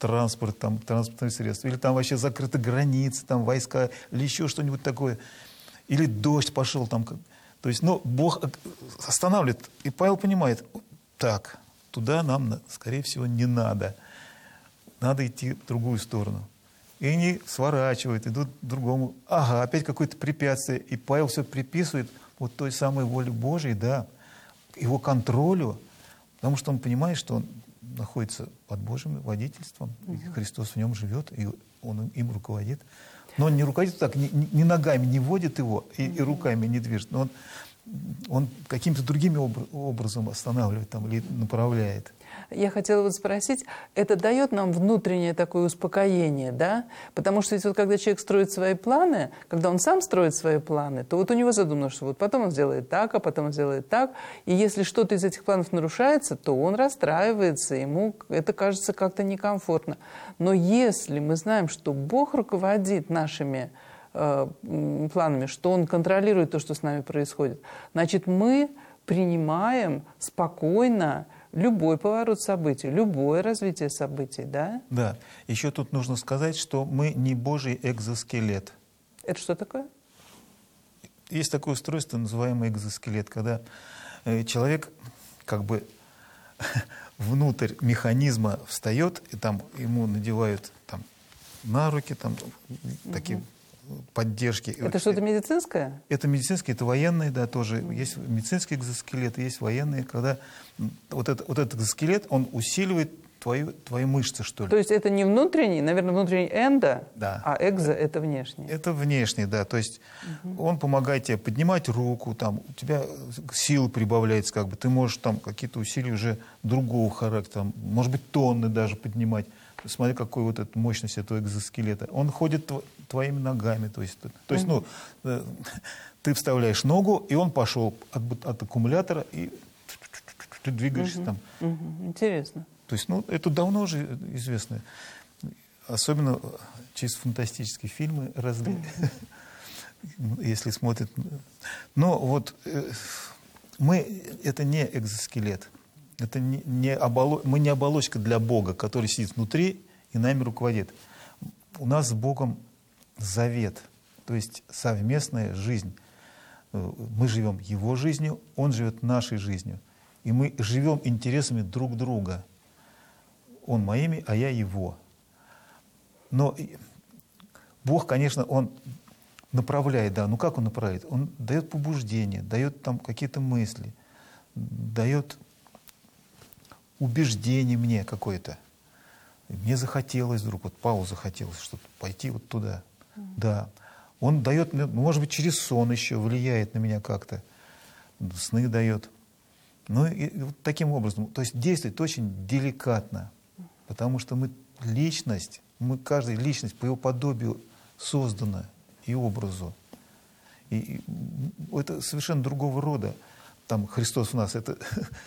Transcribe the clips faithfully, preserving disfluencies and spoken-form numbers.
транспорт, там, транспортные средства, или там вообще закрыты границы, там войска, или еще что-нибудь такое, или дождь пошел там. То есть, ну, Бог останавливает, и Павел понимает, так, туда нам, скорее всего, не надо, надо идти в другую сторону. И они сворачивают, идут к другому. Ага, опять какое-то препятствие. И Павел все приписывает вот той самой воле Божией, да, его контролю, потому что он понимает, что он находится под Божьим водительством, и Христос в нем живет, и он им руководит. Но он не руководит так, ни, ни ногами не водит его, и, и руками не движет, но он, он каким-то другим образом останавливает там, или направляет. Я хотела вот спросить, это дает нам внутреннее такое успокоение, да? Потому что ведь вот когда человек строит свои планы, когда он сам строит свои планы, то вот у него задумано, что вот потом он сделает так, а потом он сделает так. И если что-то из этих планов нарушается, то он расстраивается, ему это кажется как-то некомфортно. Но если мы знаем, что Бог руководит нашими э, планами, что Он контролирует то, что с нами происходит, значит, мы принимаем спокойно любой поворот событий, любое развитие событий, да? Да. Еще тут нужно сказать, что мы не Божий экзоскелет. Это что такое? Есть такое устройство, называемое экзоскелет, когда человек как бы внутрь механизма встает, и там ему надевают там, на руки там, угу. такие поддержки. Это что-то медицинское? Это медицинское, это военные, да, тоже. Mm-hmm. Есть медицинские экзоскелеты, есть военные, когда вот, это, вот этот экзоскелет, он усиливает твою, твои мышцы, что ли. То есть это не внутренний, наверное, внутренний эндо, да. а экзо — это внешний. Это внешний, да. То есть mm-hmm. он помогает тебе поднимать руку, там, у тебя сил прибавляется, как бы. Ты можешь там какие-то усилия уже другого характера, может быть, тонны даже поднимать. Смотри, какой вот эта мощность этого экзоскелета. Он ходит тв твоими ногами. То есть, то есть ну, э, ты вставляешь ногу, и он пошел от, от аккумулятора, и ты двигаешься угу, там. Угу. Интересно. То есть, ну, это давно уже известно. Особенно через фантастические фильмы разные, если смотрят. Но вот э, мы, это не экзоскелет. Это не, не оболо... Мы не оболочка для Бога, который сидит внутри и нами руководит. У нас с Богом завет, то есть совместная жизнь. Мы живем Его жизнью, Он живет нашей жизнью. И мы живем интересами друг друга. Он моими, а я Его. Но Бог, конечно, Он направляет, да. Ну как Он направляет? Он дает побуждение, дает там какие-то мысли, дает убеждение мне какое-то. Мне захотелось вдруг, вот Павлу захотелось что-то пойти вот туда. Mm-hmm. Да. Он дает, может быть, через сон еще влияет на меня как-то. Сны дает. Ну и, и вот таким образом. То есть действует очень деликатно. Потому что мы личность, мы каждая личность по его подобию создана и образу. И, и это совершенно другого рода. Там Христос в нас, это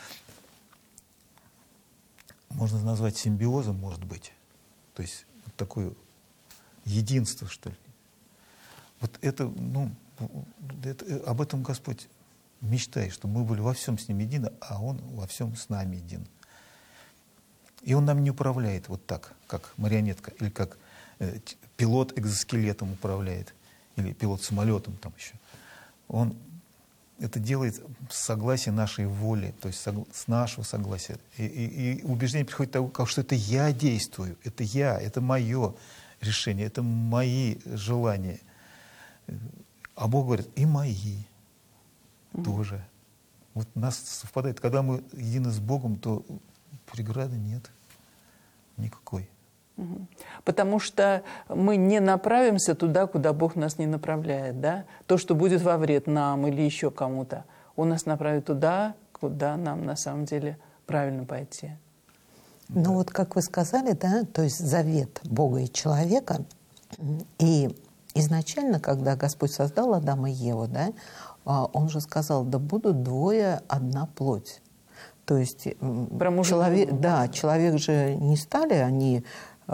можно назвать симбиозом, может быть. То есть вот такое единство, что ли. Вот это, ну, это, об этом Господь мечтает, что мы были во всем с Ним едины, а Он во всем с нами един. И Он нам не управляет вот так, как марионетка, или как э, пилот экзоскелетом управляет, или пилот самолетом там еще. Он это делает с согласия нашей воли, то есть с нашего согласия. И, и, и убеждение приходит того, как, что это я действую, это я, это мое решение, это мои желания. А Бог говорит, и мои mm-hmm. тоже. Вот у нас совпадает. Когда мы едины с Богом, то преграды нет никакой. Mm-hmm. Потому что мы не направимся туда, куда Бог нас не направляет, да? То, что будет во вред нам или еще кому-то, Он нас направит туда, куда нам на самом деле правильно пойти. Ну да. Вот как вы сказали, да, то есть завет Бога и человека. И изначально, когда Господь создал Адама и Еву, да, Он же сказал, да будут двое, одна плоть. То есть человек, да, человек же не стали они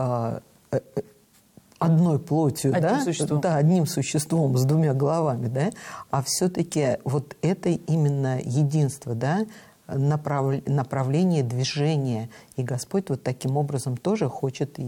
одной плотью, одним да? Существом. Да, одним существом с двумя головами, да, а все-таки вот это именно единство, да, направ... направление движения, и Господь вот таким образом тоже хочет